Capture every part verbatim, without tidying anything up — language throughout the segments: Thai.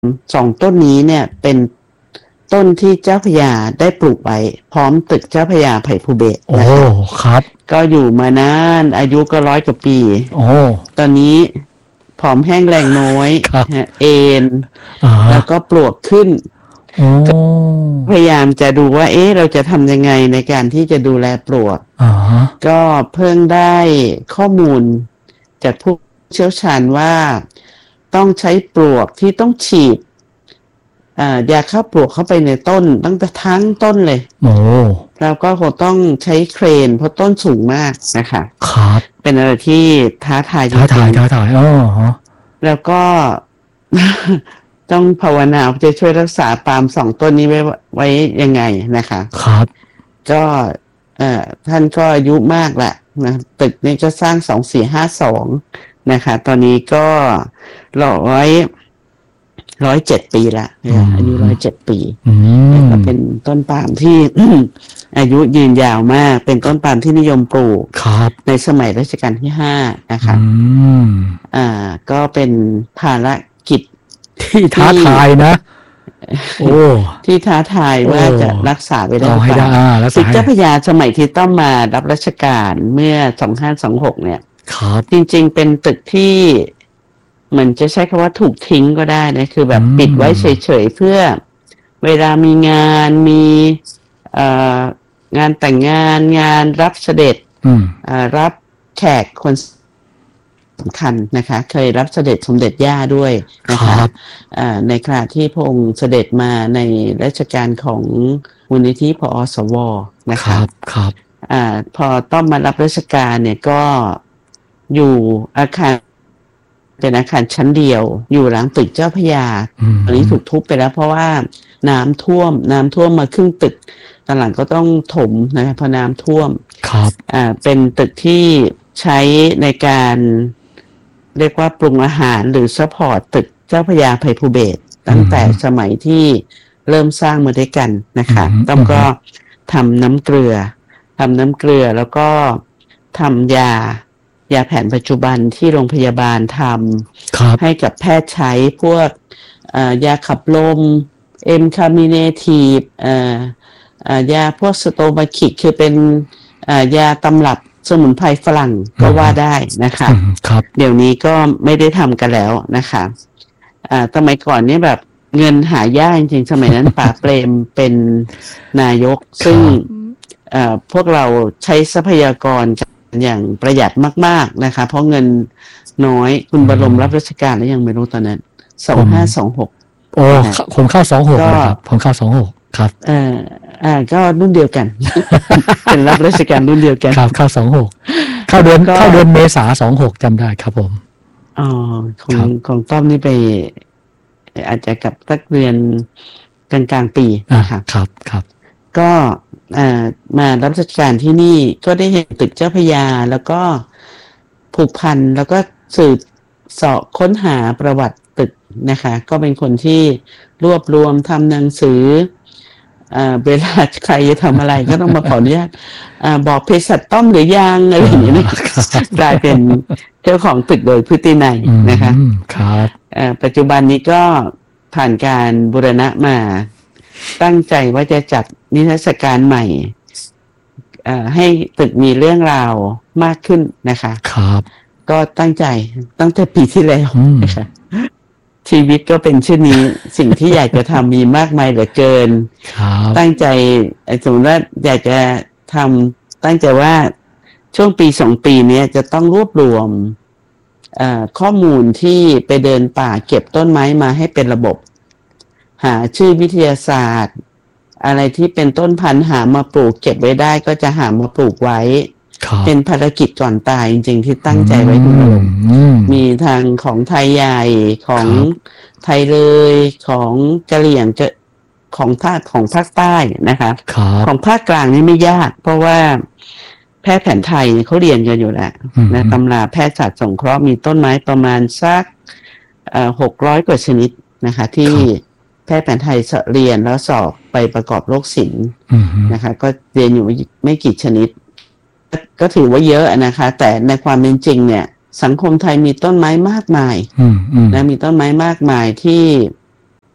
สองต้นนี้เนี่ยเป็นต้นที่เจ้าพระยาได้ปลูกไว้พร้อมตึกเจ้าพระยาไผ่ภูเบศรโอ้นะคะครับก็อยู่มานานอายุก็ร้อยกว่าปีโอ้ตอนนี้ผอมแห้งแรงน้อยครับฮะเอ็นอ่าแล้วก็ปลวกขึ้นโอ้พยายามจะดูว่าเอ๊ะเราจะทำยังไงในการที่จะดูแลปลวกอ่าก็เพิ่งได้ข้อมูลจากผู้เชี่ยวชาญว่าต้องใช้ปลวกที่ต้องฉีดอ่ายาฆ่าปลวกเข้าไปในต้นตั้งแต่ทั้งต้นเลยโอ้แล้วก็คงต้องใช้เครนเพราะต้นสูงมากนะคะครับเป็นอะไรที่ท้าทายจท้าทาริงยท้าทายอ๋อฮะๆแล้วก็ ต้องภาวนาว่าจะช่วยรักษาปาล์มสองต้นนี้ไว้ไว้ยังไงนะคะครับก็เอ่อท่านก็อายุมากแหละนะตึกนี้ก็สร้างสองสี่ห้าสองนะคะตอนนี้ก็ร้อยร้อยเจ็ดปีละนะอายุร้อยเจ็ดปีอืมก็เป็นต้นปาล์มที่ อายุยืนยาวมากเป็นต้นปาล์มที่นิยมปลูกครับในสมัยรัชกาลที่ห้านะคะอืมอ่าก็เป็นภารกิจที่ท้าทายนะโอ้ที่ท้าทายว่าโอ้จะรักษาไว้ได้เอาให้ได้อ่ารักษาตึกให้เจ้าพระยาสมัยที่ต้องมารับราชการเมื่อสองห้าสองหกเนี่ยครับจริงๆเป็นตึกที่เหมือนจะใช้คำว่าถูกทิ้งก็ได้นะคือแบบอืมปิดไว้เฉยๆเพื่อเวลามีงานมีเอ่องานแต่งงานงานรับเสด็จอืมเอ่อรับแขกคนสำคัญนะคะเคยรับเสด็จสมเด็จย่าด้วยนะคคะรับอ่าในขณะที่พระองค์เสด็จมาในรัชกาลของมูลนิธิพอสวนะครัคะบครับอ่าพอต้องมารับราชการเนี่ยก็อยู่อาคารเป็นอาคารชั้นเดียวอยู่หลังตึกเจ้าพระยาอืมตอนนี้ถูกทุบไปแล้วเพราะว่าน้ำท่วมน้ำท่วมมาครึ่งตึกตอนหลังก็ต้องถมนะคะเพราะน้ำท่วมครับอ่าเป็นตึกที่ใช้ในการเรียกว่าปรุงอาหารหรือซัพพอร์ตตึกเจ้าพระยาไผ่ภูเบศรตั้งแต่สมัยที่เริ่มสร้างมาด้วยกันนะคะอืมต้องก็ทำน้ำเกลือทำน้ำเกลือแล้วก็ทำยายาแผนปัจจุบันที่โรงพยาบาลทครับำให้กับแพทย์ใช้พวกเอ่อยาขับลมเอ็มคามิเนทีฟเอ่อเอ่อยาพวกสโตมาคิกคือเป็นเอ่อยาตำรับสมุนไพรฝรั่งก็ว่าได้นะคะอืมครับเดี๋ยวนี้ก็ไม่ได้ทำกันแล้วนะคะอ่าสมัยก่อนเนี่ยแบบเงินหายากจริงๆสมัยนั้น ป๋าเปรมเป็นนายก ซึ่งเอ่อพวกเราใช้ทรัพยากรกันอย่างประหยัดมากๆนะคะ เพราะเงินน้อยคุณบรมรับราชการแล้วยังไม่รู้ตอนนั้นสองห้าสองหกโอ้ผมเข้าสองหกก็นะครับผมเข้าสองหกครับเอ่ออ่าก็รุ่นเดียวกัน เป็นรับราชการรุ่นเดียวกันครับเข้าสองหกเข้าเดือนก็เข้าเดือนเมษาสองหกจำได้ครับผมอ๋อขอครังบของต้อมนี่ไปอาจจะกับสักเดือนกลางกลางๆปีอ่านะคะครับครับก็อ่ามารับราชการที่นี่ก็ได้เห็นตึกเจ้าพระยาแล้วก็ผูกพันแล้วก็สืบเสาะค้นหาประวัติตึกนะคะ ก็เป็นคนที่รวบรวมทำหนังสืออ่าเวลาใครจะทำอะไรก็ต้องมาขออนุญาตอ่าบอกเภสัชต้อมหรือยังอะไรอย่างเงี้ยนะคะกลายเป็นเจ้าของตึกโดยพฤตินัยนะคะอืมครับเอ่อปัจจุบันนี้ก็ผ่านการบูรณะมาตั้งใจว่าจะจัดนิทรรศการใหม่เอ่อให้ตึกมีเรื่องราวมากขึ้นนะคะครับก็ตั้งใจตั้งแต่ปีที่แล้วอืมนะคะชีวิตก็เป็นเช่นนี้ สิ่งที่อยากจะทำมีมากมายเหลือเกินครับตั้งใจเอ่อสมมติว่าอยากจะทำตั้งใจว่าช่วงปีสองปีเนี้ยจะต้องรวบรวมเอ่อข้อมูลที่ไปเดินป่าเก็บต้นไม้มาให้เป็นระบบ หาชื่อวิทยาศาสตร์ อะไรที่เป็นต้นพันธุ์หามาปลูกเก็บไว้ได้ก็จะหามาปลูกไว้ครับเป็นภารกิจก่อนตายจริงๆที่ตั้งใจไว้ทุกเรื่องอืมมีทางของไทยใหญ่ของครับไทยเลยของกะเหรี่ยงจะของภาคของภาคใต้นะคะครับของภาคกลางนี่ไม่ยาก เพราะว่าแพทย์แผนไทยเนี่ยเขาเรียนกันอยู่แล้วอืมนะตำราแพทยศาสตร์สงเคราะห์มีต้นไม้ประมาณสักหกร้อยกว่าชนิดนะคะ ที่แพทย์แผนไทยเรียนแล้วสอบไปประกอบโรคศิลป์อืมนะคะ ก็เรียนอยู่ไม่กี่ชนิด ก็ถือว่าเยอะนะคะ แต่ในความเป็นจริงเนี่ย สังคมไทยมีต้นไม้มากมายอืมอืมนะมีต้นไม้มากมายที่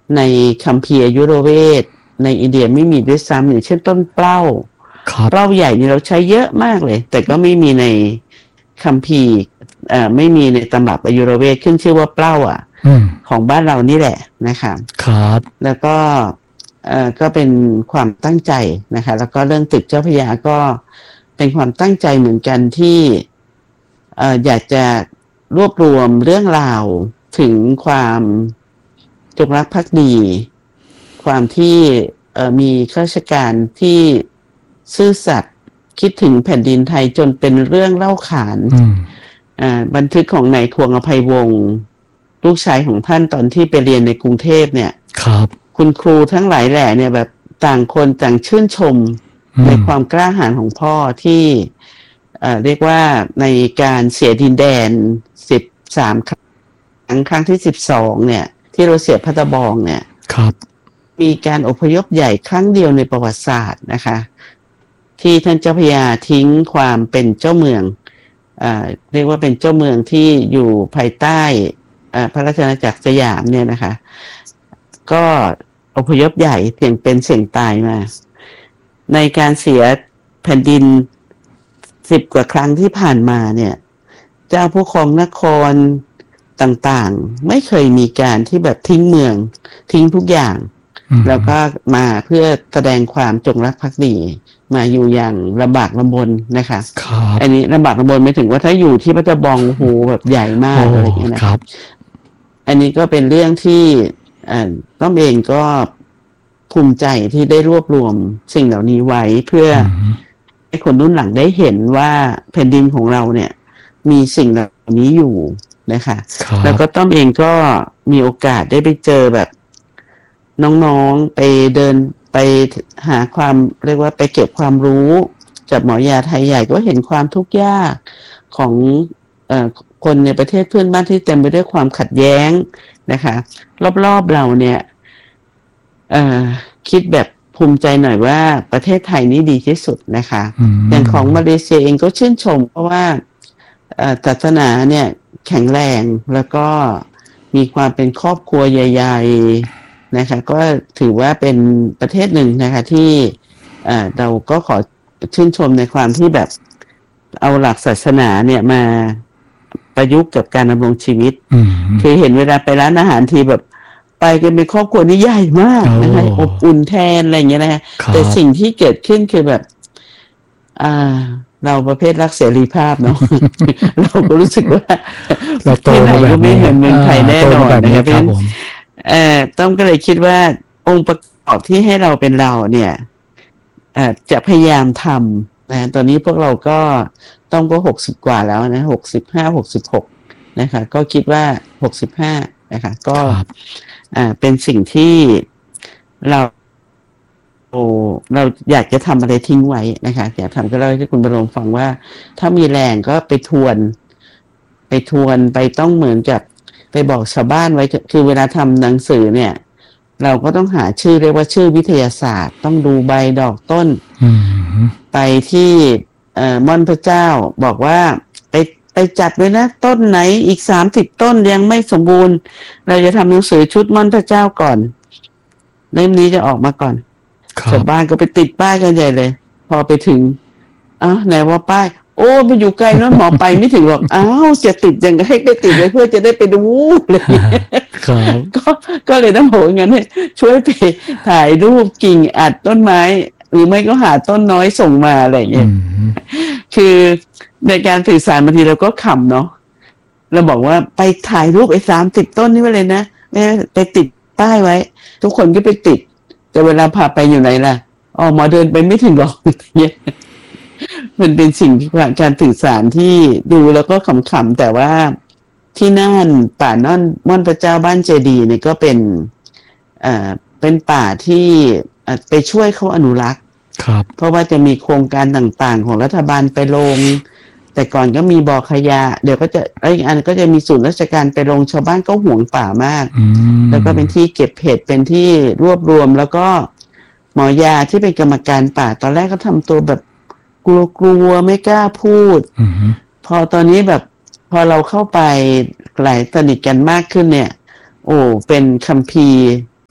ในคัมภีร์อายุรเวทในอินเดียไม่มีด้วยซ้ำอย่างเช่นต้นเปล้าเปล้าใหญ่นี่เราใช้เยอะมากเลยแต่ก็ไม่มีในคัมภีร์เอ่อไม่มีในตำรับอายุรเวทขึ้นชื่อว่าเปล้าอ่ะของบ้านเรานี่แหละนะคะครับแล้วก็เอ่อก็เป็นความตั้งใจนะคะแล้วก็เรื่องตึกเจ้าพระยาก็เป็นความตั้งใจเหมือนกันที่เอ่ออยากจะรวบรวมเรื่องราวถึงความจงรักภักดีความที่เอ่อมีข้าราชการที่ซื่อสัตย์คิดถึงแผ่นดินไทยจนเป็นเรื่องเล่าขานอ่าบันทึกของนายควงอภัยวงศ์ลูกชายของท่านตอนที่ไปเรียนในกรุงเทพเนี่ยครับคุณครูทั้งหลายแหล่เนี่ยแบบต่างคนต่างชื่นชมในความกล้าหาญของพ่อที่เอ่อเรียกว่าในการเสียดินแดนสิบสามครั้งครั้งที่สิบสองเนี่ยที่เราเสียพัตบองเนี่ยครับมีการอพยพใหญ่ครั้งเดียวในประวัติศาสตร์นะคะที่ท่านเจ้าพระยาทิ้งความเป็นเจ้าเมืองอ่าเรียกว่าเป็นเจ้าเมืองที่อยู่ภายใต้อ่าพระราชอาณาจักรสยามเนี่ยนะคะก็อพยพใหญ่เสี่ยงเป็นเสี่ยงตายมาในการเสียแผ่นดินสิบกว่าครั้งที่ผ่านมาเนี่ยเจ้าผู้ครองนครต่างๆไม่เคยมีการที่แบบทิ้งเมืองทิ้งทุกอย่างแล้วก็มาเพื่อแสดงความจงรักภักดีมาอยู่อย่างลำบากลำบนนะคะอันนี้ลำบากลำบนไม่ถึงว่าถ้าอยู่ที่พระตะบองโหแบบใหญ่มากอะไรอย่างเงี้ยนะครับอันนี้ก็เป็นเรื่องที่อ่าต้อมเองก็ภูมิใจที่ได้รวบรวมสิ่งเหล่านี้ไว้เพื่อให้คนรุ่นหลังได้เห็นว่าแผ่นดินของเราเนี่ยมีสิ่งเหล่านี้อยู่นะคะแล้วก็ต้อมเองก็มีโอกาสได้ไปเจอแบบน้องๆไปเดินไปหาความเรียกว่าไปเก็บความรู้จากหมอยาไทยใหญ่ก็เห็นความทุกข์ยากของเอ่อคนในประเทศเพื่อนบ้านที่เต็มไปด้วยความขัดแย้งนะคะรอบๆเราเนี่ยเอ่อคิดแบบภูมิใจหน่อยว่าประเทศไทยนี้ดีที่สุดนะคะอย่างของมาเลเซียเองก็ชื่นชมเพราะว่าเอ่อศาสนาเนี่ยแข็งแรงแล้วก็มีความเป็นครอบครัวใหญ่ๆนะคะก็ถือว่าเป็นประเทศหนึ่งนะคะที่เอ่อเราก็ขอชื่นชมในความที่แบบเอาหลักศาสนาเนี่ยมาประยุกต์กับการดำรงชีวิตคือเห็นเวลาไปร้านอาหารทีแบบไปกันเป็นครอบครัวนี่ใหญ่มากนะคะอบอุ่นแทนอะไรอย่างเงี้ยนะคะแต่สิ่งที่เกิดขึ้นคือแบบอ่าเราประเภทรักเสรีภาพเนาะ เราก็รู้สึกว่าเราโตมาแบบไม่เหมือนเมืองไทยแน่นอนนะครับเอ่อต้องก็เลยคิดว่าองค์ประกอบที่ให้เราเป็นเราเนี่ยเอ่อจะพยายามทำนะตอนนี้พวกเราก็ต้องก็หกสิบกว่าแล้วนะหกสิบห้าหกสิบหกนะคะก็คิดว่าหกสิบห้านะคะก็อ่าเป็นสิ่งที่เราเราอยากจะทำอะไรทิ้งไว้นะคะอยากทำก็เล่าให้คุณบรมฟังว่าถ้ามีแรงก็ไปทวนไปทวนไปต้องเหมือนกับไปบอกชาวบ้านไว้คือเวลาทำหนังสือเนี่ยเราก็ต้องหาชื่อเรียกว่าชื่อวิทยาศาสตร์ต้องดูใบดอกต้นไปที่เอ่อม่อนพระเจ้าบอกว่าไปไปจัดไว้นะต้นไหนอีกสามสิบต้นยังไม่สมบูรณ์เราจะทำหนังสือชุดม่อนพระเจ้าก่อนเล่มนี้จะออกมาก่อนชาวบ้านก็ไปติดป้ายกันใหญ่เลยพอไปถึงอ้าวไหนว่าป้ายโอ้ไปอยู่ไกลนั่นหมอไปไม่ถึงหรอกอ้าวจะติดยังไงให้ไปติดไว้เพื่อจะได้ไปดูเลยครับก็ก็เลยต้องโหงั้นให้ช่วยไปถ่ายรูปกิ่งอัดต้นไม้หรือไม่ก็หาต้นน้อยส่งมาอะไรอย่างเงี้ยคือในการสื่อสารบางทีเราก็ขำเนาะเราบอกว่าไปถ่ายรูปไอ้สามสิบต้นนี่ไว้เลยนะไม่ไปติดป้ายไว้ทุกคนก็ไปติดแต่เวลาพาไปอยู่ไหนล่ะอ๋อหมอเดินไปไม่ถึงหรอกเนี่ยมันเป็นสิ่งที่การสื่อสารที่ดูแล้วก็ขำๆแต่ว่าที่น่านป่าน่อนม่อนพระเจ้าบ้านเจดีเนี่ยก็เป็นเอ่อเป็นป่าที่ไปช่วยเขาอนุรักษ์ครับเพราะว่าจะมีโครงการต่างๆของรัฐบาลไปลงแต่ก่อนก็มีบ่อขยะเดี๋ยวก็จะอีกอันก็จะมีศูนย์ราชการไปลงชาวบ้านก็ห่วงป่ามากแล้วก็เป็นที่เก็บเห็ดเป็นที่รวบรวมแล้วก็หมอยาที่เป็นกรรมการป่าตอนแรกก็ทำตัวแบบกลัวๆไม่กล้าพูดพอตอนนี้แบบพอเราเข้าไปหลายสนิทกันมากขึ้นเนี่ยโอ้เป็นคัมภีร์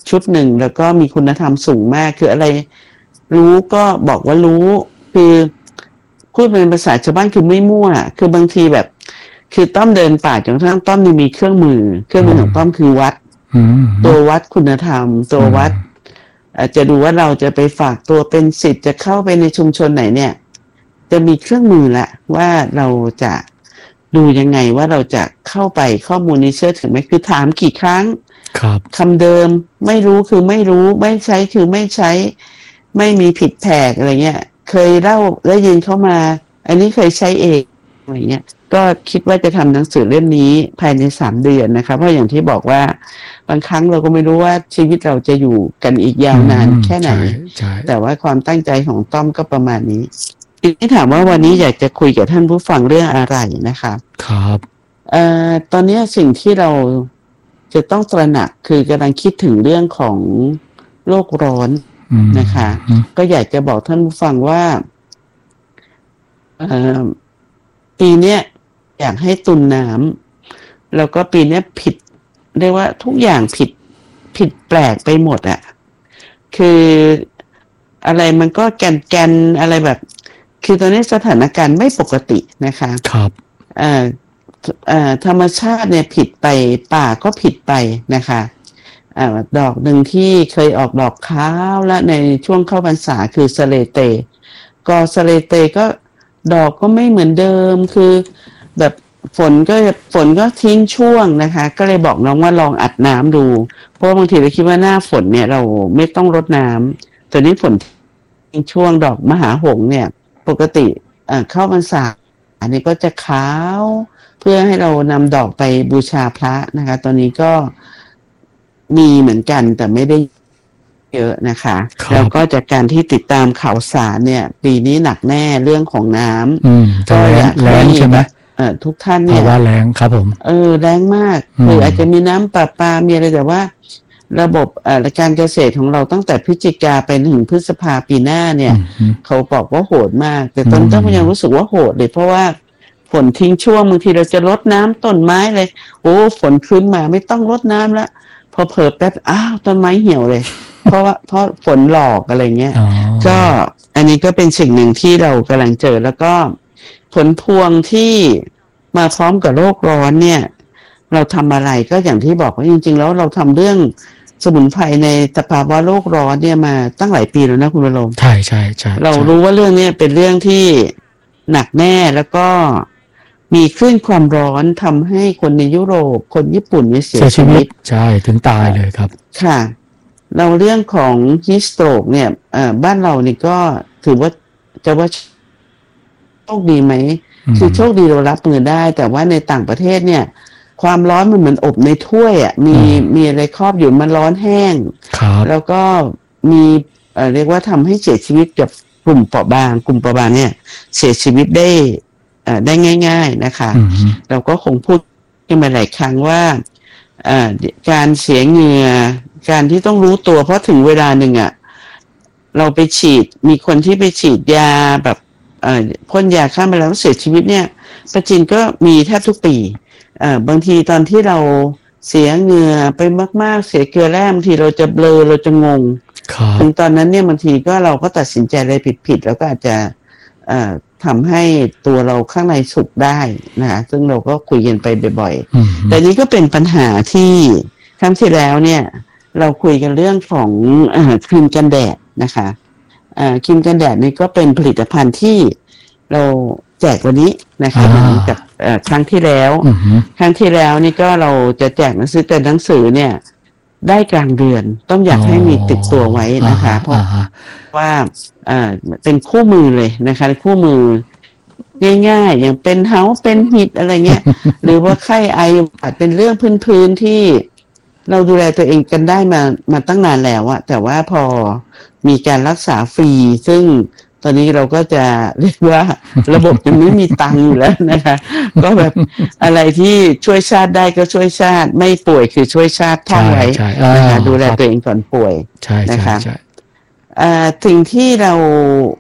ชุดหนึ่งแล้วก็มีคุณธรรมสูงมากคืออะไรรู้ก็บอกว่ารู้คือพูดเป็นภาษาชาวบ้านคือไม่มั่วคือบางทีแบบคือต้อมเดินป่าจนกระทั่งต้อมนี่มีเครื่องมือเครื่องมือของต้อมคือวัดตัววัดคุณธรรมตัววัดอาจจะดูว่าเราจะไปฝากตัวเป็นศิษย์จะเข้าไปในชุมชนไหนเนี่ยจะมีเครื่องมือละว่าเราจะดูยังไงว่าเราจะเข้าไปข้อมูลนี้เชื่อถือไหมคือถามกี่ครั้งครับคำเดิมไม่รู้คือไม่รู้ไม่ใช้คือไม่ใช้ไม่มีผิดแผกอะไรเงี้ยเคยเล่าได้ยินเข้ามาอันนี้เคยใช้เองอะไรเงี้ยก็คิดว่าจะทำหนังสือเล่มนี้ภายในสามเดือนนะคะเพราะอย่างที่บอกว่าบางครั้งเราก็ไม่รู้ว่าชีวิตเราจะอยู่กันอีกยาวนานแค่ไหนแต่ว่าความตั้งใจของต้อมก็ประมาณนี้ทีนี้ถามว่าวันนี้อยากจะคุยกับท่านผู้ฟังเรื่องอะไรนะคะครับเอ่อตอนนี้สิ่งที่เราจะต้องตระหนักคือกำลังคิดถึงเรื่องของโลกร้อนนะคะก็อยากจะบอกท่านผู้ฟังว่าเอ่อปีนี้อยากให้ตุนน้ำแล้วก็ปีนี้ผิดเรียกว่าทุกอย่างผิดผิดแปลกไปหมดอะคืออะไรมันก็แกนแกนอะไรแบบคือตอนนี้สถานการณ์ไม่ปกตินะคะครับเอ่อเอ่อธรรมชาติเนี่ยผิดไปป่าก็ผิดไปนะคะเอ่อดอกหนึ่งที่เคยออกดอกขาวและในช่วงเข้าพรรษาคือสะเลเตกอสะเลเตก็ดอกก็ไม่เหมือนเดิมคือแบบฝนก็ฝนก็ทิ้งช่วงนะคะก็เลยบอกน้องว่าลองอัดน้ำดูเพราะบางทีเราคิดว่าหน้าฝนเนี่ยเราไม่ต้องรดน้ำแต่นี้ฝนทิ้งช่วงดอกมหาหงส์เนี่ยปกติเอ่อเข้าพรรษาอันนี้ก็จะขาวเพื่อให้เรานำดอกไปบูชาพระนะคะตอนนี้ก็มีเหมือนกันแต่ไม่ได้เยอะนะคะแล้วก็จากการที่ติดตามข่าวสารเนี่ยปีนี้หนักแน่เรื่องของน้ำก็อยากแรงใช่ไหมเอ่อทุกท่านเนี่ยว่าแรงครับผมเออแรงมากหรืออาจจะมีน้ำประปามีอะไรแต่ว่าระบบเอ่อการเกษตรของเราตั้งแต่พฤศจิกาไปถึงพฤษภาปีหน้าเนี่ยเขาบอกว่าโหดมากแต่ตอนต้นยังรู้สึกว่าโหดเลยเพราะว่าฝนทิ้งช่วงบางทีเราจะรดน้ำต้นไม้เลยโอ้ฝนครึ้มมาไม่ต้องรดน้ำแล้วพอเผลอแป๊บอ้าวต้นไม้เหี่ยวเลยเพราะว่าเพราะฝนหลอกอะไรเงี้ยก็อันนี้ก็เป็นสิ่งหนึ่งที่เรากำลังเจอแล้วก็ผลพวงที่มาพร้อมกับโลกร้อนเนี่ยเราทำอะไรก็อย่างที่บอกว่าจริงๆแล้วเราทำเรื่องสมุนไพรในสภาวะโลกร้อนเนี่ยมาตั้งหลายปีแล้วนะคุณวรงค์ใช่ใช่ใช่เรารู้ว่าเรื่องนี้เป็นเรื่องที่หนักแน่แล้วก็มีคลื่นความร้อนทำให้คนในยุโรปคนญี่ปุ่นเนี่ยเสียชีวิตใช่ถึงตายเลยครับค่ะเราเรื่องของฮีสโตรกเนี่ยบ้านเรานี่ก็ถือว่าจะว่าโชคดีไหมคือโชคดีเรารับมือได้แต่ว่าในต่างประเทศเนี่ยความร้อนมันเหมือนอบในถ้วยอ่ะมีมีอะไรครอบอยู่มันร้อนแห้งแล้วก็มีเอ่อเรียกว่าทำให้เสียชีวิตกับกลุ่มเปราะบางกลุ่มเปราะบางเนี่ยเสียชีวิตได้เอ่อได้ง่ายๆนะคะเราก็คงพูดกันมาหลายครั้งว่าเอ่อการเสียเหงื่อการที่ต้องรู้ตัวเพราะถึงเวลาหนึ่งอ่ะเราไปฉีดมีคนที่ไปฉีดยาแบบเอ่อพ่นยาฆ่าแมลงแล้วเสียชีวิตเนี่ยประจินก็มีแทบทุกปีเอ่อบางทีตอนที่เราเสียเหงื่อไปมากๆเสียเกลือแร่บางทีเราจะเบลอเราจะงงถึงตอนนั้นเนี่ยบางทีก็เราก็ตัดสินใจอะไรผิดๆแล้วก็อาจจะเอ่อทำให้ตัวเราข้างในสุกได้นะคะซึ่งเราก็คุยกันไปบ่อยๆแต่นี้ก็เป็นปัญหาที่ครั้งที่แล้วเนี่ยเราคุยกันเรื่องของเอ่อครีมกันแดดนะคะเอ่อครีมกันแดดนี่ก็เป็นผลิตภัณฑ์ที่เราแจกวันนี้นะคะเหมือนกับครั้งที่แล้วครั้งที่แล้วนี่ก็เราจะแจกหนังสือแต่หนังสือเนี่ยได้กลางเดือนต้องอยากให้มีติดตัวไว้นะคะเพราะว่าเป็นคู่มือเลยนะคะคู่มือง่ายๆอย่างเป็นเฮาเป็นหิดอะไรเงี้ยหรือว่าไข้ไอเป็นเรื่องพื้นๆที่เราดูแลตัวเองกันได้มามาตั้งนานแล้วอะแต่ว่าพอมีการรักษาฟรีซึ่งตอนนี้เราก็จะเรียกว่าระบบยังไม่มีตังค์อยู่แล้วนะคะก็แบบอะไรที่ช่วยชาติได้ก็ช่วยชาติไม่ป่วยคือช่วยชาติท่องไว้นะคะดูแลตัวเองก่อนป่วยนะคะสิ่งที่เรา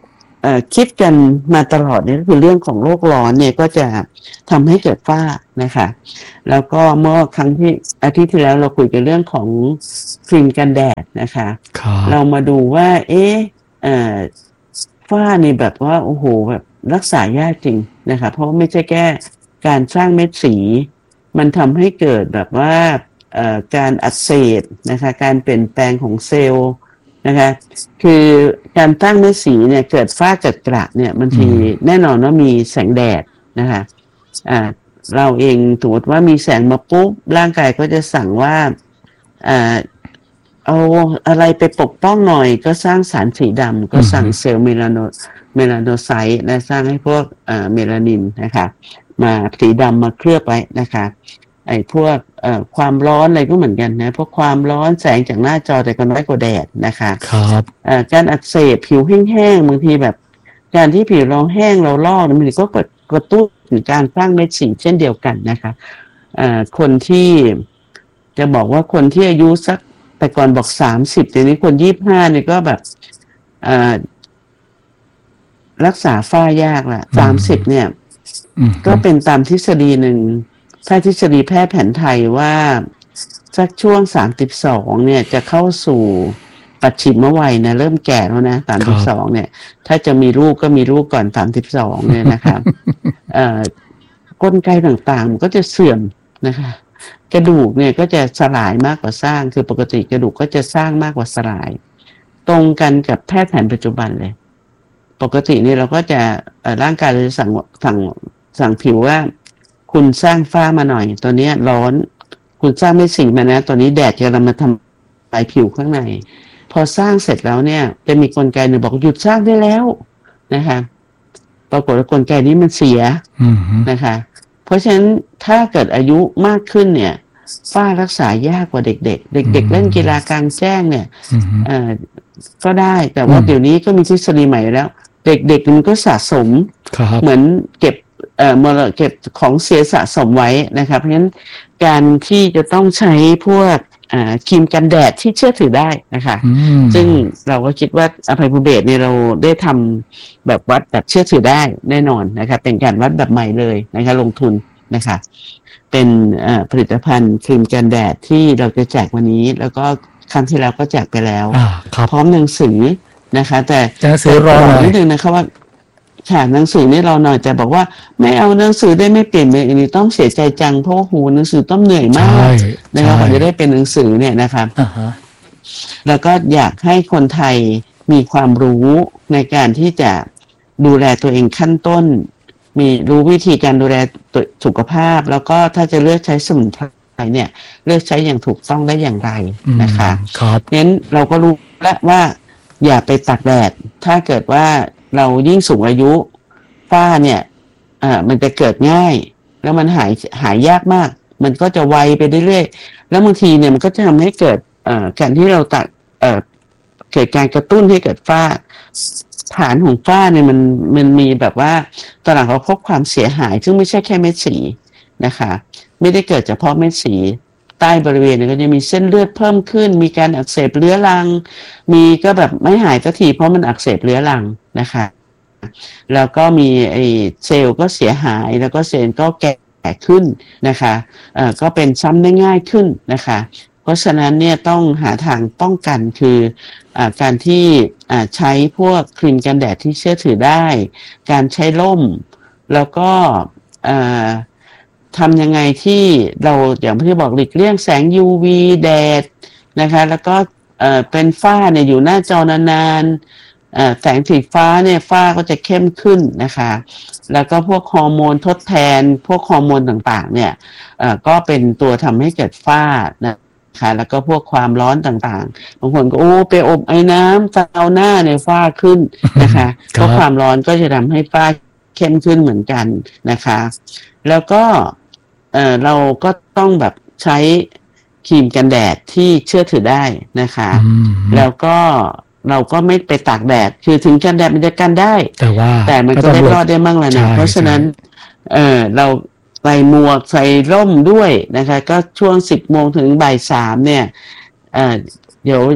เอ่อคิดกันมาตลอดเนี่ยก็คือเรื่องของโลกร้อนเนี่ยก็จะทำให้เกิดฝ้านะคะแล้วก็เมื่อครั้งที่อาทิตย์ที่แล้วเราคุยกันเรื่องของครีมกันแดดนะคะเรามาดูว่าเอ๊ะเอ่อฝ้านี่แบบว่าโอ้โหแบบรักษายากจริงนะคะเพราะไม่ใช่แค่การสร้างเม็ดสีมันทำให้เกิดแบบว่าเอ่อการอักเสบนะคะการเปลี่ยนแปลงของเซลล์นะคะคือการตั้งเม็ดสีเนี่ยเกิดฝ้าจัดกระเนี่ยบางทีแน่นอนว่ามีแสงแดดนะคะอ่าเราเองสมมติว่ามีแสงมาปุ๊บร่างกายก็จะสั่งว่าอ่าเอาอะไรไปปกป้องหน่อยก็สร้างสารสีดำก็สั่งเซลล์เมลาโนเมลาโนไซต์และสร้างให้พวกอ่าเมลานินนะคะมาสีดำมาเคลือบไว้นะคะไอ้พวกเอ่อความร้อนอะไรก็เหมือนกันนะพวกความร้อนแสงจากหน้าจอแต่ก็น้อยกว่าแดดนะคะครับเอ่อการอักเสบผิวแห้งๆบางทีแบบการที่ผิวเราแห้งเราลอกมันก็กระตุ้นการสร้างเม็ดสีเช่นเดียวกันนะคะเอ่อคนที่จะบอกว่าคนที่อายุสักแต่ก่อนบอกสามสิบเดี๋ยวนี้คนยี่สิบห้านี่ก็แบบเอ่อรักษาฝ้ายากละสามสิบเนี่ยก็เป็นตามทฤษฎีหนึ่งถ้าทฤษฎีแพทย์แผนไทยว่าสักช่วงสามสิบสองเนี่ยจะเข้าสู่ปัจฉิมวัยนะเริ่มแก่แล้วนะสามสิบสองเนี่ยถ้าจะมีลูกก็มีลูกก่อนสามสิบสองเนี่ยนะครับเอ่อกลไกต่างๆมันก็จะเสื่อมนะคะกระดูกเนี่ยก็จะสลายมากกว่าสร้างคือปกติกระดูกก็จะสร้างมากกว่าสลายตรงกันกับแพทย์แผนปัจจุบันเลยปกติเนี่ยเราก็จะร่างกายเราจะสั่งสั่งสั่งผิวว่าคุณสร้างฝ้ามาหน่อยตัวนี้ร้อนคุณสร้างเม็ดสีมานะตัวนี้แดดจะมาทำลายผิวข้างในพอสร้างเสร็จแล้วเนี่ยจะมีกลไกหนึ่งบอกหยุดสร้างได้แล้วนะคะปรากฏว่ากลไกนี้มันเสียนะคะเพราะฉะนั้นถ้าเกิดอายุมากขึ้นเนี่ยฝ้ารักษายากกว่าเด็กๆเด็กๆเล่นกีฬากลางแจ้งเนี่ยเอ่อก็ได้แต่ว่าเดี๋ยวนี้ก็มีทฤษฎีใหม่แล้วเด็กๆมันก็สะสมเหมือนเก็บเอ่อมรดกเก็บของเสียสะสมไว้นะครับเพราะฉะนั้นการที่จะต้องใช้พวกอ่าครีมกันแดดที่เชื่อถือได้นะคะซึ่งเราก็คิดว่าอภัยภูเบศเนี่ยเราได้ทำแบบวัดแบบเชื่อถือได้แน่นอนนะคะเป็นการวัดแบบใหม่เลยนะคะลงทุนนะคะเป็นผลิตภัณฑ์ครีมกันแดดที่เราจะแจกวันนี้แล้วก็ครั้งที่แล้วก็แจกไปแล้วพร้อมหนังสือนะคะแต่หนังสือรอนิดนึงนะคะว่าค่ะหนังสือนี่เราหน่อยแต่บอกว่าไม่เอาหนังสือได้ไม่เปลี่ยนเลยอันนี้ต้องเสียใจจังเพราะหูหนังสือต้องเหนื่อยมากนะครับกว่าจะได้เป็นหนังสือเนี่ยนะครับแล้วก็อยากให้คนไทยมีความรู้ในการที่จะดูแลตัวเองขั้นต้นมีรู้วิธีการดูแลสุขภาพแล้วก็ถ้าจะเลือกใช้สมุนไพรเนี่ยเลือกใช้อย่างถูกต้องได้อย่างไรนะคะครับงั้นเราก็รู้แล้วว่าอย่าไปตากแดดถ้าเกิดว่าเรายิ่งสูงอายุฝ้าเนี่ยอ่ามันจะเกิดง่ายแล้วมันหายหายยากมากมันก็จะไวไปเรื่อยๆแล้วบางทีเนี่ยมันก็จะทำให้เกิดเอ่อการที่เราตัดเอ่อเกิดการกระตุ้นให้เกิดฝ้าฐานของฝ้าเนี่ยมันมันมีแบบว่าตอนหลังเขาพบความเสียหายซึ่งไม่ใช่แค่เม็ดสีนะคะไม่ได้เกิดเฉพาะเม็ดสีใต้บริเวณเนี่ยก็จะมีเส้นเลือดเพิ่มขึ้นมีการอักเสบเรื้อรังมีก็แบบไม่หายสักทีเพราะมันอักเสบเรื้อรังนะคะแล้วก็มีไอเซลล์ก็เสียหายแล้วก็เซลล์ก็แก่ขึ้นนะคะเอ่อก็เป็นซ้ำได้ง่ายขึ้นนะคะเพราะฉะนั้นเนี่ยต้องหาทางป้องกันคืออ่าการที่อ่าใช้พวกครีมกันแดดที่เชื่อถือได้การใช้ร่มแล้วก็อ่าทำยังไงที่เราอย่างที่บอกหลีกเลี่ยงแสง ยู วี แดดนะคะแล้วก็เอ่อเป็นฝ้าเนี่ยอยู่หน้าจอนานๆแสงสีฟ้าเนี่ยฝ้าก็จะเข้มขึ้นนะคะแล้วก็พวกฮอร์โมนทดแทนพวกฮอร์โมนต่างๆเนี่ยก็เป็นตัวทำให้เกิดฝ้านะคะแล้วก็พวกความร้อนต่างๆบางคนก็โอ้ไปอบไอ้น้ำซาวน่าเนี่ยฝ้าขึ้นนะคะเพราะความร้อนก็จะทำให้ฝ้าเข้มขึ้นเหมือนกันนะคะแล้วก็เอ่อเราก็ต้องแบบใช้ครีมกันแดดที่เชื่อถือได้นะคะแล้วก็เราก็ไม่ไปตากแดดคือถึงกันแดดมันจะกันได้แต่ว่าแต่มันก็ได้รอดได้มั่งแหละนะเพราะฉะนั้นเออเราใส่หมวกใส่ร่มด้วยนะคะก็ช่วงสิบโมงถึงบ่ายสามเนี่ยเอ่อเดี๋ยว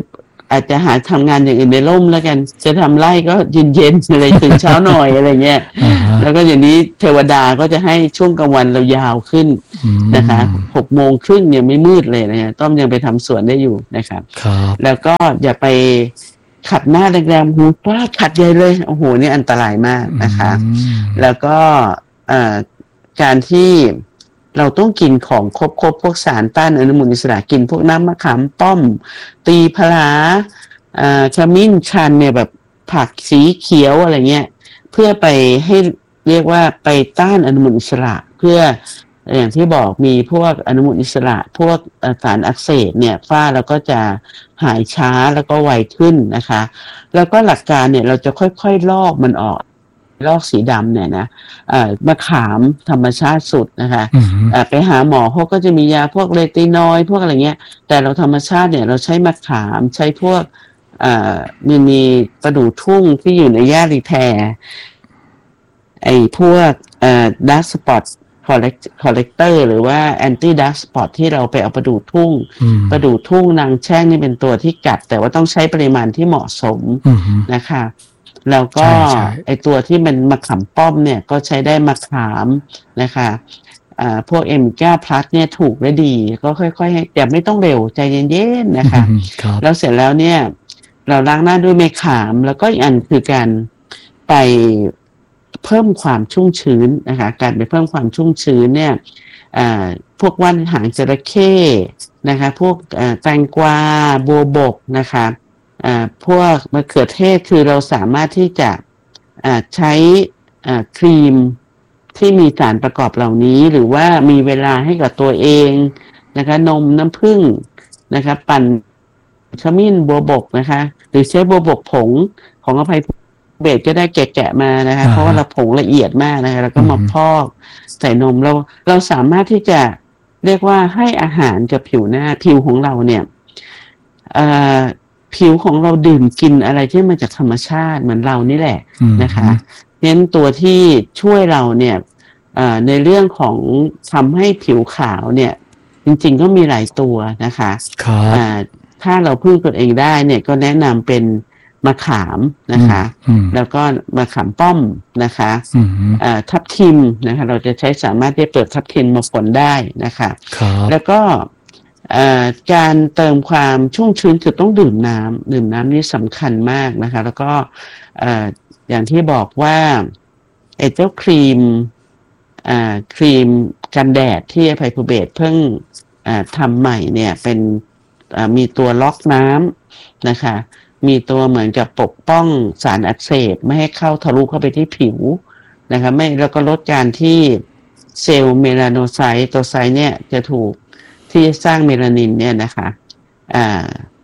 อาจจะหาทำงานอย่างอื่นในร่มแล้วกันจะทำไร่ก็เย็นๆอะไรตื่นเช้าหน่อยอะไรเงี้ยแล้วก็อย่างนี้เทวดาก็จะให้ช่วงกลางวันเรายาวขึ้นนะคะหกโมงครึ่งยังไม่มืดเลยนะฮะต้อมยังไปทำสวนได้อยู่นะครับแล้วก็อย่าไปขัดหน้าแรงๆหูป้าขัดใหญ่เลยโอ้โหนี่อันตรายมากนะคะแล้วก็การที่เราต้องกินของครบๆพวกสารต้านอนุมูลอิสระกินพวกน้ำมะขามป้อมตีพลาขมิ้นชันเนี่ยแบบผักสีเขียวอะไรเงี้ยเพื่อไปให้เรียกว่าไปต้านอนุมูลอิสระเพื่ออย่างที่บอกมีพวกอนุมูลอิสระพวกสารอักเสบเนี่ยฝ้าเราก็จะหายช้าแล้วก็ไวขึ้นนะคะแล้วก็หลักการเนี่ยเราจะค่อยๆลอกมันออกลอกสีดำเนี่ยนะมะขามธรรมชาติสุดนะคะไปหาหมอเขาก็จะมียาพวกเลตินอยด์พวกอะไรเงี้ยแต่เราธรรมชาติเนี่ยเราใช้มะขามใช้พวกมันมีประดู่ทุ่งที่อยู่ในหญ้ารีแพร์ไอ้พวกดาร์กสปอตคอลเลกเตอร์หรือว่าแอนตี้ดาร์กสปอตที่เราไปเอาประดู่ทุ่งประดู่ทุ่งนางแช่งนี่เป็นตัวที่กัดแต่ว่าต้องใช้ปริมาณที่เหมาะสมนะคะแล้วก็ไอตัวที่มันมะขามป้อมเนี่ยก็ใช้ได้มะขามนะคะอ่าพวกเอ็มก้าพลัสเนี่ยถูกและดีก็ค่อยๆให้แต่ไม่ต้องเร็วใจเย็นๆนะคะแล้วเสร็จแล้วเนี่ยเราล้างหน้าด้วยมะขามแล้วก็อีกอันคือการไปเพิ่มความชุ่มชื้นนะคะการไปเพิ่มความชุ่มชื้นเนี่ยอ่าพวกว่านหางจระเข้นะคะพวกแตงกวาบัวบกนะคะอ่าพวกมะเขือเทศคือเราสามารถที่จะอ่าใช้อ่าครีมที่มีสารประกอบเหล่านี้หรือว่ามีเวลาให้กับตัวเองนะคะนมน้ำผึ้งนะคะปั่นขมิ้นบัวบกนะคะหรือใช้บัวบกผงของอภัยเบสก็ได้แกะๆมานะคะเพราะว่าเราผงละเอียดมากนะคะแล้วก็มาพอกใส่นมเราเราสามารถที่จะเรียกว่าให้อาหารกับผิวหน้าผิวของเราเนี่ยอ่าผิวของเราดื่มกินอะไรที่มาจากธรรมชาติเหมือนเรานี่แหละนะคะเพราะฉะนั้นตัวที่ช่วยเราเนี่ยในเรื่องของทำให้ผิวขาวเนี่ยจริงๆก็มีหลายตัวนะคะถ้าเราพึ่งตัวเองได้เนี่ยก็แนะนำเป็นมะขามนะคะแล้วก็มะขามป้อมนะคะทับทิมนะคะเราจะใช้สามารถที่จะเปิดทับทิมมาฝนได้นะคะแล้วก็การเติมความชุ่มชื้นคือต้องดื่มน้ำดื่มน้ำนี่สำคัญมากนะคะแล้วก็อย่างที่บอกว่าไอ้เจ้าครีมครีมกันแดดที่อภัยภูเบศเพิ่งทำใหม่เนี่ยเป็นมีตัวล็อกน้ำนะคะมีตัวเหมือนกับปกป้องสารอักเสบไม่ให้เข้าทะลุเข้าไปที่ผิวนะคะไม่แล้วก็ลดการที่เซลล์เมลาโนไซต์ตัวไซต์เนี่ยจะถูกที่สร้างเมลานินเนี่ยนะคะอ่า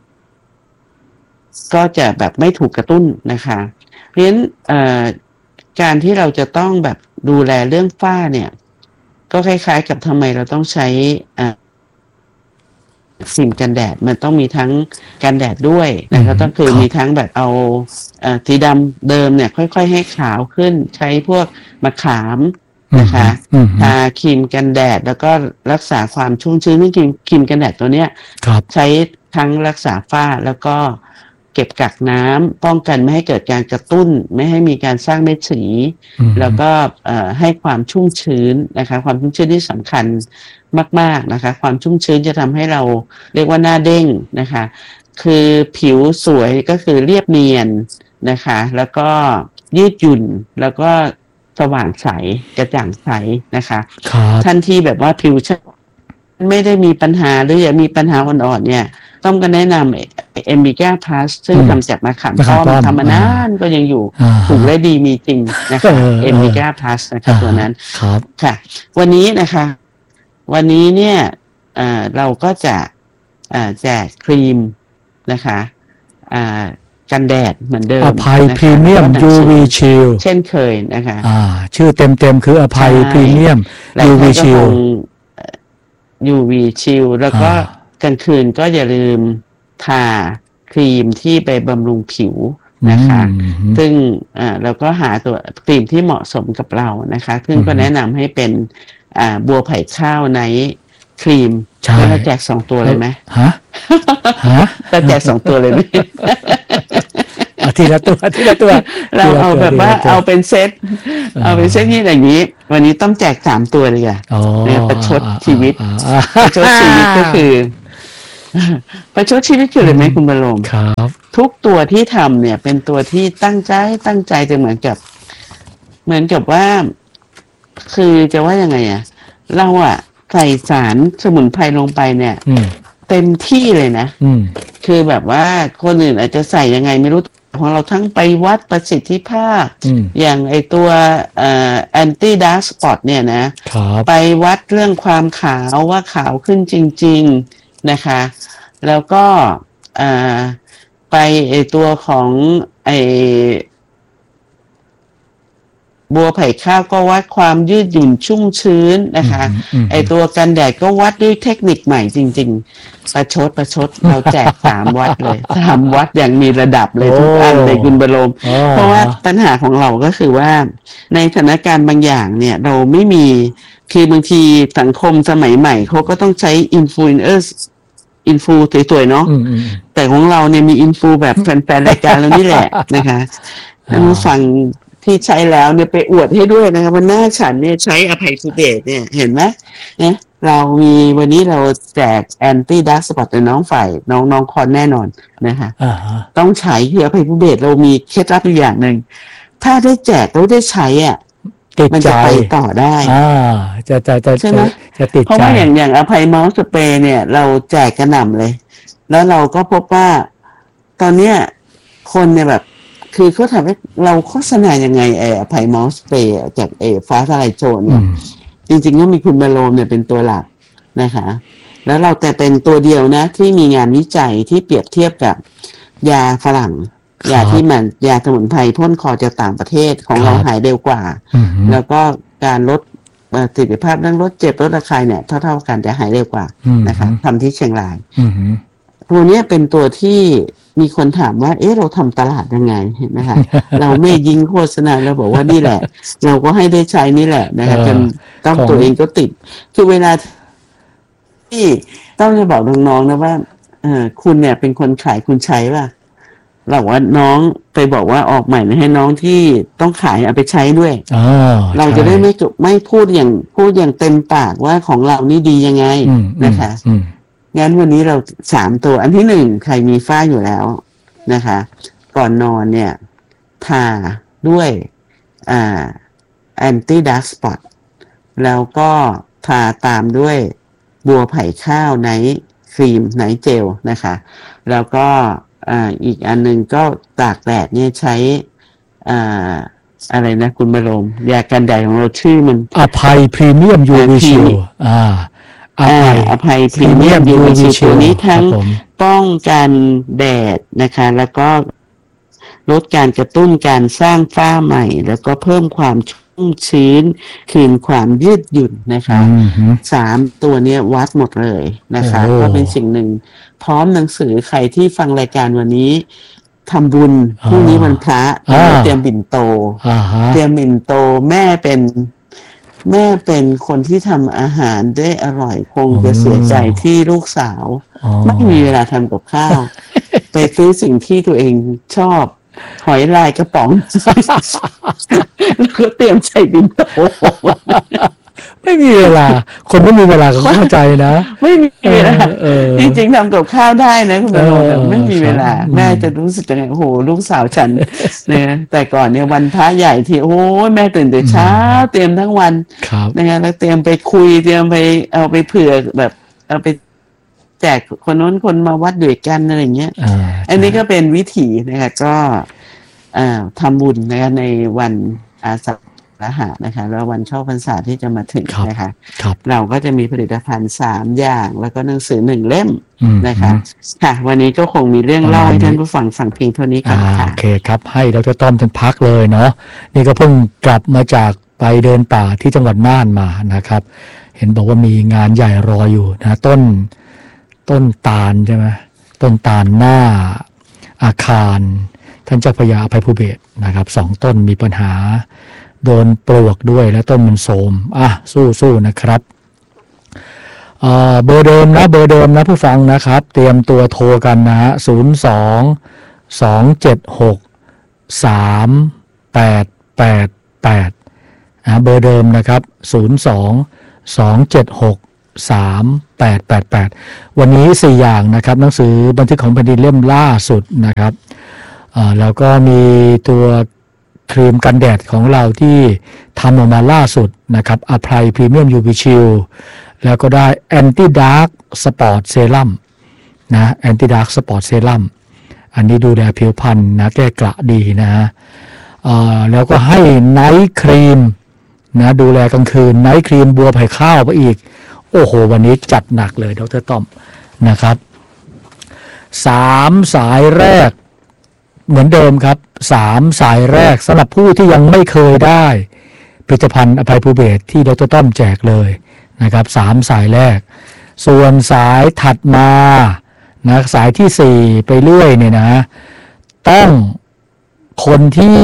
ก็จะแบบไม่ถูกกระตุ้นนะคะเพราะฉะนั้นการที่เราจะต้องแบบดูแลเรื่องฝ้าเนี่ยก็คล้ายๆกับทำไมเราต้องใช้อ่าสิ่งกันแดดมันต้องมีทั้งกันแดดด้วยนะครับต้องคือมีทั้งแบบเอาสีดำเดิมเนี่ยค่อยๆให้ขาวขึ้นใช้พวกมะขามนะคะทาครีมกันแดดแล้วก็รักษาความชุ่มชื้นที่ครีมครีมกันแดดตัวเนี้ยใช้ทั้งรักษาฝ้าแล้วก็เก็บกักน้ำป้องกันไม่ให้เกิดการกระตุ้นไม่ให้มีการสร้างเม็ดสีแล้วก็ให้ความชุ่มชื้นนะคะความชุ่มชื้นที่สำคัญมากๆนะคะความชุ่มชื้นจะทำให้เราเรียกว่าหน้าเด้งนะคะคือผิวสวยก็คือเรียบเนียนนะคะแล้วก็ยืดหยุ่นแล้วก็สว่างใสกระจ่างใสนะคะท่านที่แบบว่าผิวไม่ได้มีปัญหาหรืออยากมีปัญหาอ่อนๆเนี่ยต้องก็แนะนำเอมิก้าพลัสซึ่งทำจากมะขามป้อมทำมานานก็ยังอยู่ถูกและดีมีจริงนะคะเอมิก้าพลัสนะคะตัวนั้นค่ะวันนี้นะคะวันนี้เนี่ยเราก็จะแจกครีมนะคะกันแดดเหมือนเดิมอภัยพรีเมียม ยู วี Shield เช่นเคยนะคะอ่าชื่อเต็มๆคืออภัยพรีเมียม ยู วี Shield ยู วี Shield แล้วก็กลางคืนก็อย่าลืมทาครีมที่ไปบำรุงผิวนะคะซึ่งอ่าเราก็หาตัวครีมที่เหมาะสมกับเรานะคะซึ่งก็แนะนำให้เป็นอ่าบัวไผ่ข้าวในครีมใช่แล้วเราแจกสองตัวเลยไหมฮะฮะเราแจกสองตัวเลยไหมเอาทีละตัวทีละตัวเราเอาแบบว่าทีละตัวเอาเป็นเซตอ่าเอาเป็นเซตนี่อย่างนี้ วันนี้ต้องแจกสามตัวเลยอ่ะอ๋อเนี่ยประชดชีวิตอ่าอ่าประชดชีวิตก็คือ ประชดชีวิตคืออะไรไหมคุณบรมครับทุกตัวที่ทำเนี่ย เป็นตัวที่ตั้งใจตั้งใจจะเหมือนกับ เหมือนกับว่า คือจะว่ายังไงอ่ะ เราอ่ะใส่สารสมุนไพรลงไปเนี่ยอืมเต็มที่เลยนะอืมคือแบบว่าคนอื่นอาจจะใส่ยังไงไม่รู้ของเราทั้งไปวัดประสิทธิภาพอืมอย่างไอตัวเอ่อ anti dark spot เนี่ยนะครับไปวัดเรื่องความขาวว่าขาวขึ้นจริงๆนะคะ แล้วก็เอ่อไปไอตัวของไอบัวไผ่ข้าวก็วัดความยืดหยุ่นชุ่มชื้นนะคะอืมไอตัวกันแดดก็วัดด้วยเทคนิคใหม่จริงๆ ประชดประชดเราแจกสามวัดเลยสามวัดอย่างมีระดับเลยทุกอันเลยคุณบรมอ๋อเพราะว่าปัญหาของเราก็คือว่าในสถานการณ์บางอย่างเนี่ยเราไม่มีคือบางทีสังคมสมัยใหม่เขาก็ต้องใช้อินฟลูเอนเซอร์อินฟูสวยๆเนาะอืมอืมแต่ของเราเนี่ยมีอินฟูแบบแฟนๆรายการเรานี่แหละนะคะท่านผู้ฟังที่ใช้แล้วเนี่ยไปอวดให้ด้วยนะคะวันหน้าฉันเนี่ยใช้อภัยภูเบศรเนี่ยเห็นไหมเนี่ยเรามีวันนี้เราแจกแอนตี้ดาร์กสปอตน้องฝ่ายน้องน้องคอนแน่นอนนะคะอ่าฮะต้องใช้คืออภัยภูเบศรเรามีเคล็ดลับอยู่อย่างหนึ่งถ้าได้แจกแล้วได้ใช้อ่ะติดมันใจจะไปต่อได้อ่าจะจะจะใช่ไหมจะจะติดเพราะใจว่าอย่างอย่างอภัยเมาส์สเปรย์เนี่ย เราแจกกระหน่ำเลย แล้วเราก็พบว่าตอนเนี้ยคนเนี่ยแบบ คือเขาทำให้เราโฆษณายังไงไอ้อภัยเมาส์สเปรย์จากเอฟ้าทลายโจรอืเนี่ยมจริงๆก็มีคุณบรโลมเนี่ยเป็นตัวหลักนะคะ แล้วเราแต่เป็นตัวเดียวนะ ที่มีงานวิจัยที่เปรียบเทียบกับยาฝรั่งครับยาที่มันยาสมุนไพรพ่นคอจากต่างประเทศของเราครับหายเร็วกว่าอืมแล้วก็การลดประสิทธิภาพเรื่องลดเจ็บลดระคายเนี่ยเท่าๆกันแต่หายเร็วกว่าอืมนะคะทำที่เชียงรายอืมตัวเนี้ยเป็นตัวที่มีคนถามว่า เอ๊ะเราทำตลาดยังไงเห็นไหมคะ เราไม่ยิงโฆษณาเราบอกว่านี่แหละ เราก็ให้ได้ใช้นี่แหละนะคะเออจนต้องของตัวเองก็ติด คือเวลาที่ต้องจะบอกน้องๆนะว่าเออคุณเนี่ยเป็นคนขายคุณใช้ป่ะเราบอกว่าน้องไปบอกว่าออกใหม่นะให้น้องที่ต้องขายเอาไปใช้ด้วยอ๋อเราจะได้ไม่จุไม่พูดอย่างพูดอย่างเต็มปากว่าของเรานี่ดียังไงอืมนะคะอืมงั้นวันนี้เราสามตัว อันที่หนึ่งใครมีฝ้าอยู่แล้วนะคะ ก่อนนอนเนี่ย ทาด้วยอ่า anti dark spot แล้วก็ทาตามด้วยบัวไผ่ข้าวไนท์ครีมไนท์เจลนะคะ แล้วก็อ่าอีกอันหนึ่งก็ตากแดดเนี่ยใช้อ่าอะไรนะคุณบรมยากันแดดของเราชื่อมันอภัยพรีเมียม ยู วีอ่าชิล Premi- อ่าออ่าภัยอภัยพรีเมียม ยู วี ซี ตัวนี้ทั้งครับผมป้องกันแดดนะคะ แล้วก็ลดการกระตุ้นการสร้างฝ้าใหม่ แล้วก็เพิ่มความชุ่มชื้น คืนความยืดหยุ่นนะคะอืมฮึสามตัวเนี้ยวัดหมดเลยนะคะโอ้ก็เป็นสิ่งหนึ่ง พร้อมหนังสือใครที่ฟังรายการวันนี้ทำบุญพรุ่งนี้วันพระอ่าเตรียมบิณโตอ่าฮะเตรียมบิณโตแม่เป็นแม่เป็นคนที่ทำอาหารได้อร่อยคงจะเสียใจที่ลูกสาวอ๋อไม่มีเวลาทำกับข้าว ไปซื้อสิ่งที่ตัวเองชอบ หอยลายกระป๋อง แล้วก็เตรียมใส่บิณโตไม่มีเวลา คนไม่มีเวลาก็เข้าใจนะไม่มีเวลาเออจริงๆทำกับข้าวได้นะคุณบรรเออแต่ไม่มีเวลาครับแม่จะรู้สึกยังไงโอ้โหลูกสาวฉัน เนี่ยแต่ก่อนเนี่ยวันพระใหญ่ที่โอ้ยแม่ตื่นแต่เช้า เตรียมทั้งวันครับนะคะแล้วเตรียมไปคุยเตรียมไปเอาไปเผื่อแบบเอาไปแจกคนโน้นคนมาวัดด้วยกันอะไรอย่างเงี้ยอ่าอันนี้ก็เป็นวิถีนะคะก็อ่าทำบุญนะคะในวันอาสาฬหะนะคะแล้ววันเข้าพรรษาที่จะมาถึงนะคะครับเราก็จะมีผลิตภัณฑ์สามอย่าง แล้วก็หนังสือหนึ่งเล่มอืมนะคะค่ะ วันนี้ก็คงมีเรื่องเล่าให้ท่านผู้ฟังฟังเพียงเท่านี้ก่อ่าอนค่ะโอเคครับ ให้ดรต้อมท่านพักเลยเนาะนี่ก็เพิ่งกลับมาจากไปเดินป่าที่จังหวัดน่านมานะครับ เห็นบอกว่ามีงานใหญ่รออยู่นะต้นต้นตาลใช่ไหมต้นตาลหน้าอาคารท่านเจ้าพระยาอภัยภูเบศรนะครับสองต้นมีปัญหาโดนปลวกด้วยและต้นมันโทรมอ่ะสู้ๆนะครับเบอร์เดิมนะเบอร์เดิมนะผู้ฟังนะครับเตรียมตัวโทรกันนะฮะศูนย์ สอง สอง เจ็ด หก สาม แปด แปด แปดนะเบอร์เดิมนะครับศูนย์ สอง สอง เจ็ด หก สาม แปด แปด แปดวันนี้สี่อย่างนะครับหนังสือบันทึกของแผ่นดินเล่มล่าสุดนะครับแล้วก็มีตัวครีมกันแดดของเราที่ทำออกมาล่าสุดนะครับอภัยพรีเมียม ยู วี ชิลแล้วก็ได้แอนตี้ดาร์กสปอร์ตเซรั่มนะแอนตี้ดาร์กสปอร์ตเซรั่มอันนี้ดูแลผิวพรรณนะแก้กระดีนะฮะแล้วก็ให้ไนท์ครีมนะดูแลกลางคืนไนท์ครีมบัวไผ่ข้าวไปอีกโอ้โหวันนี้จัดหนักเลยดร.ต้อมนะครับสามสายแรกเหมือนเดิมครับสามสายแรกสำหรับผู้ที่ยังไม่เคยได้ผลิตภัณฑ์อภัยภูเบศรที่ดร.ต้อมแจกเลยนะครับสามสายแรกส่วนสายถัดมานะสายที่สี่ไปเรื่อยเนี่ยนะต้องคนที่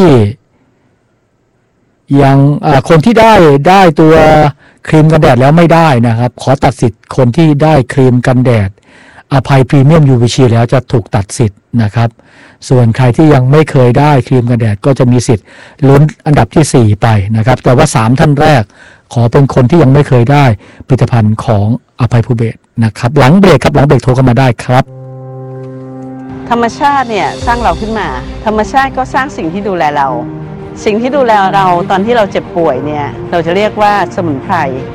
ยังคนที่ได้ได้ตัวครีมกันแดดแล้วไม่ได้นะครับขอตัดสิทธิ์คนที่ได้ครีมกันแดดอภัยพรีเมียม ยู วี ซี แล้วจะถูกตัดสิทธิ์นะครับส่วนใครที่ยังไม่เคยได้ครีมกันแดดก็จะมีสิทธิ์ลุ้นอันดับที่สี่ไปนะครับแต่ว่าสามท่านแรกขอเป็นคนที่ยังไม่เคยได้ผลิตภัณฑ์ของอภัยภูเบศรนะครับหลังเบรกครับหลังเบรกโทรเข้ามาได้ครับธรรมชาติเนี่ยสร้างเราขึ้นมาธรรมชาติก็สร้างสิ่งที่ดูแลเราสิ่งที่ดูแลเราตอนที่เราเจ็บป่วยเนี่ยเราจะเรียกว่าสมุนไพร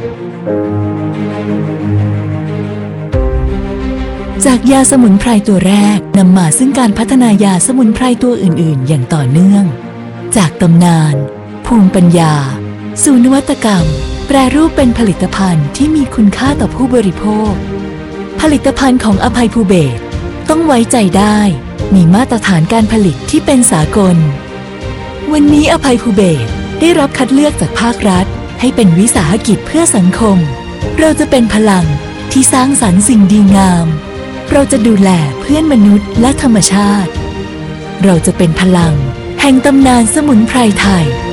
จากยาสมุนไพรตัวแรกนำมาซึ่งการพัฒนายาสมุนไพรตัวอื่นๆอย่างต่อเนื่องจากตำนานภูมิปัญญาสู่นวัตกรรมแปรรูปเป็นผลิตภัณฑ์ที่มีคุณค่าต่อผู้บริโภคผลิตภัณฑ์ของอภัยภูเบศรต้องไว้ใจได้มีมาตรฐานการผลิตที่เป็นสากลวันนี้อภัยภูเบศรได้รับคัดเลือกจากภาครัฐให้เป็นวิสาหกิจเพื่อสังคมเราจะเป็นพลังที่สร้างสรรค์สิ่งดีงามเราจะดูแลเพื่อนมนุษย์และธรรมชาติเราจะเป็นพลังแห่งตำนานสมุนไพรไทย